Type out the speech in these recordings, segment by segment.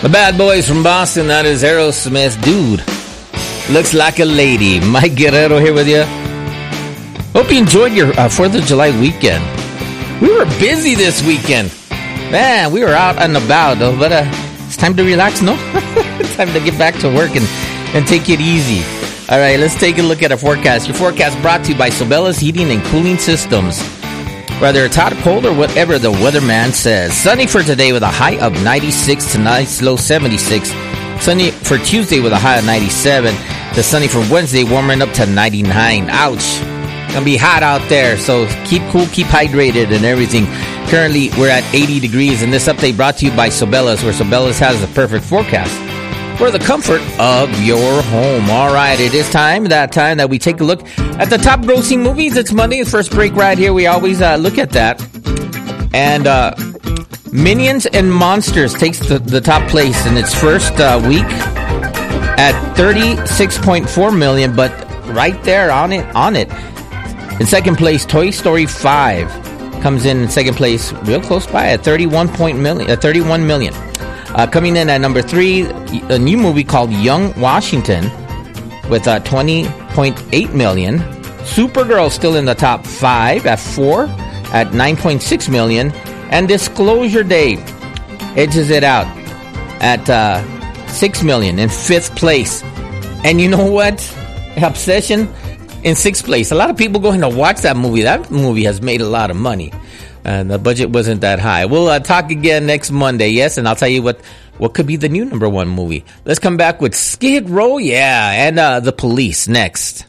The Bad Boys from Boston, that is Aerosmith. Dude, looks like a lady. Mike Guerrero here with you. Hope you enjoyed your 4th of July weekend. We were busy this weekend. Man, we were out and about, though, but it's time to relax, no? It's time to get back to work and take it easy. All right, let's take a look at our forecast. Your forecast brought to you by Sobella's Heating and Cooling Systems. Whether it's hot, cold, or whatever the weatherman says. Sunny for today with a high of 96 to nice low 76. Sunny for Tuesday with a high of 97. The sunny for Wednesday warming up to 99. Ouch. Gonna be hot out there, so keep cool, keep hydrated and everything. Currently, we're at 80 degrees, and this update brought to you by Sobella's, where Sobella's has the perfect forecast for the comfort of your home. All right, it is time that we take a look at the top grossing movies. It's Monday, the first break right here. We always look at that. And Minions and Monsters takes the top place in its first week at $36.4 million, but right there on it. In second place, Toy Story 5 comes in second place, real close by at $31 million. Coming in at number 3, a new movie called Young Washington with $20.8 million. Supergirl still in the top 5 at 4 at $9.6 million. And Disclosure Day edges it out at $6 million in 5th place. And you know what? Obsession in 6th place. A lot of people going to watch that movie. That movie has made a lot of money. And the budget wasn't that high. We'll talk again next Monday, yes? And I'll tell you what could be the new number 1 movie. Let's come back with Skid Row, and The Police next.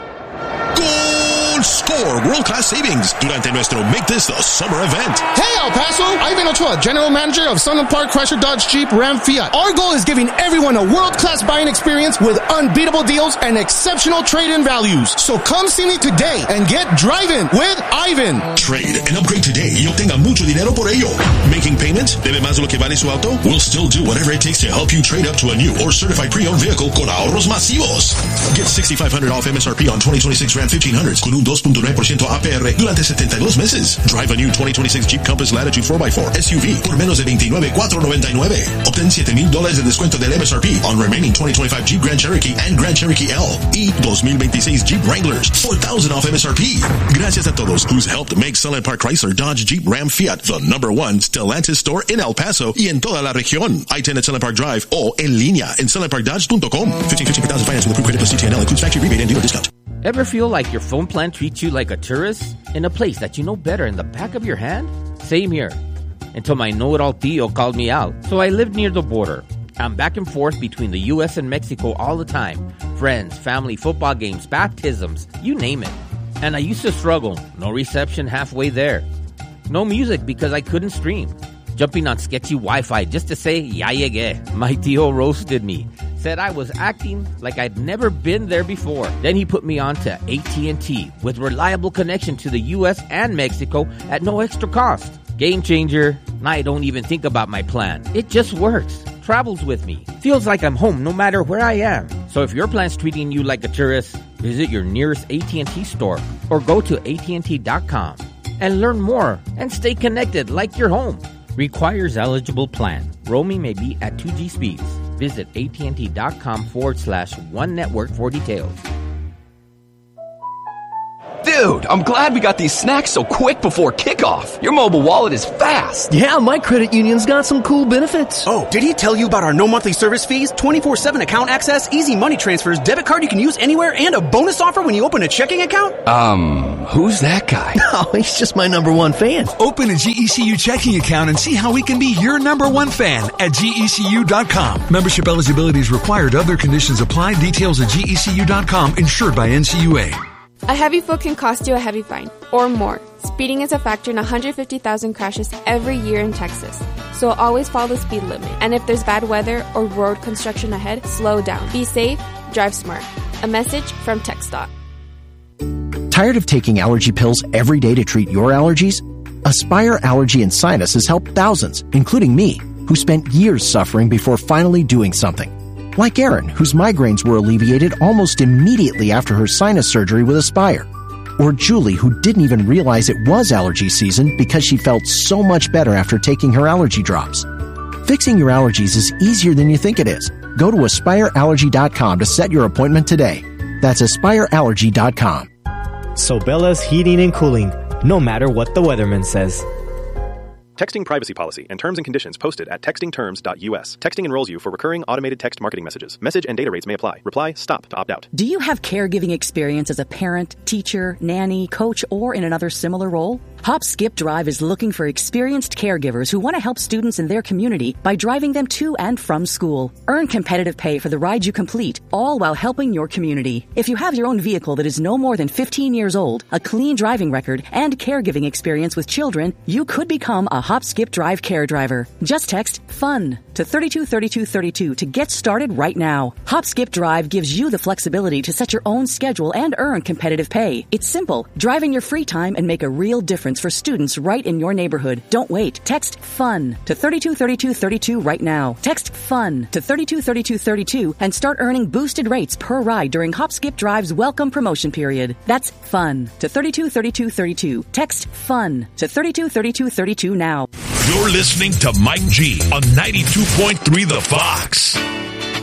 Gold Score world-class savings durante nuestro Make This the Summer event. Hey, El Paso! Ivan Ochoa, General Manager of Sunland Park Chrysler Dodge Jeep Ram Fiat. Our goal is giving everyone a world-class buying experience with unbeatable deals and exceptional trade-in values. So come see me today and get driving with Ivan. Trade and upgrade today y obtenga mucho dinero por ello. Making payments? ¿Debe más de lo que vale su auto? We'll still do whatever it takes to help you trade up to a new or certified pre-owned vehicle con ahorros masivos. Get $6,500 off MSRP on 2026 Ram 1500s con un 2.9% APR durante 72 meses. Drive a new 2026 Jeep Compass Latitude 4x4 SUV por menos de $29,499. Obtén $7,000 de descuento del MSRP on remaining 2025 Jeep Grand Cherokee and Grand Cherokee L y 2026 Jeep Wranglers. $4,000 off MSRP. Gracias a todos who's helped make Sunland Park Chrysler Dodge Jeep Ram Fiat the number 1 Stellantis store in El Paso y en toda la región. I-10 at Sunland Park Drive o en línea en sunlandparkdodge.com. 15,000 finance with approved credit plus CTNL includes factory rebate and dealer discount. Ever feel like your phone plan treats you like a tourist in a place that you know better in the back of your hand? Same here. Until my know-it-all Theo called me out. So I lived near the border. I'm back and forth between the U.S. and Mexico all the time. Friends, family, football games, baptisms, you name it. And I used to struggle. No reception halfway there. No music because I couldn't stream. Jumping on sketchy Wi-Fi just to say, ya llegué. My Theo roasted me. Said I was acting like I'd never been there before. Then he put me on to AT&T with reliable connection to the U.S. and Mexico at no extra cost. Game changer. I don't even think about my plan. It just works. Travels with me. Feels like I'm home no matter where I am. So if your plan's treating you like a tourist, visit your nearest AT&T store or go to AT&T.com and learn more and stay connected like you're home. Requires eligible plan. Roaming may be at 2G speeds. Visit AT&T.com/one network for details. Dude, I'm glad we got these snacks so quick before kickoff. Your mobile wallet is fast. Yeah, my credit union's got some cool benefits. Oh, did he tell you about our no monthly service fees, 24/7 account access, easy money transfers, debit card you can use anywhere, and a bonus offer when you open a checking account? Who's that guy? No, he's just my number 1 fan. Open a GECU checking account and see how we can be your number 1 fan at GECU.com. Membership eligibility is required. Other conditions apply. Details at GECU.com. Insured by NCUA. A heavy foot can cost you a heavy fine, or more. Speeding is a factor in 150,000 crashes every year in Texas. So always follow the speed limit. And if there's bad weather or road construction ahead, slow down. Be safe, drive smart. A message from TxDOT. Tired of taking allergy pills every day to treat your allergies? Aspire Allergy and Sinus has helped thousands, including me, who spent years suffering before finally doing something. Like Erin, whose migraines were alleviated almost immediately after her sinus surgery with Aspire. Or Julie, who didn't even realize it was allergy season because she felt so much better after taking her allergy drops. Fixing your allergies is easier than you think it is. Go to AspireAllergy.com to set your appointment today. That's AspireAllergy.com. Sobella's Heating and Cooling, no matter what the weatherman says. Texting privacy policy and terms and conditions posted at textingterms.us. Texting enrolls you for recurring automated text marketing messages. Message and data rates may apply. Reply STOP to opt out. Do you have caregiving experience as a parent, teacher, nanny, coach, or in another similar role? Hop Skip Drive is looking for experienced caregivers who want to help students in their community by driving them to and from school. Earn competitive pay for the ride you complete, all while helping your community. If you have your own vehicle that is no more than 15 years old, a clean driving record, and caregiving experience with children, you could become a Hop Skip Drive care driver. Just text FUN to 323232 to get started right now. Hop Skip Drive gives you the flexibility to set your own schedule and earn competitive pay. It's simple. Drive in your free time and make a real difference for students right in your neighborhood. Don't wait. Text FUN to 323232 right now. Text FUN to 323232 and start earning boosted rates per ride during Hop Skip Drive's welcome promotion period. That's FUN to 323232. Text FUN to 323232 now. You're listening to Mike G on 92.3 The Fox.